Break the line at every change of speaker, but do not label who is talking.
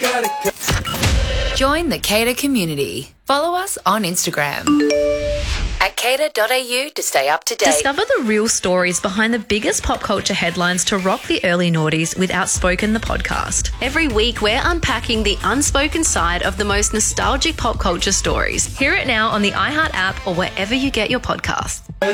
Join the Cater community. Follow us on Instagram at cater.au to stay up to date.
Discover the real stories behind the biggest pop culture headlines to rock the early noughties with Outspoken, the podcast.
Every week, we're unpacking the unspoken side of the most nostalgic pop culture stories.
Hear it now on the iHeart app or wherever you get your podcasts.